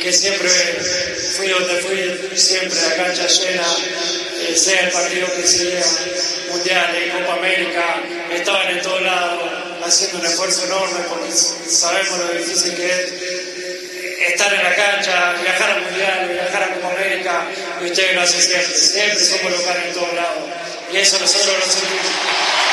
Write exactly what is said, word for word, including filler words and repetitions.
porque siempre fui donde fui, siempre la cancha llena, eh, sea el partido que sea, mundiales, Copa América, estaban en todos lados haciendo un esfuerzo enorme porque sabemos lo difícil que es estar en la cancha, viajar al mundial, viajar a Copa América, y ustedes lo hacen siempre, siempre somos locales en todos lados, y eso nosotros lo sentimos.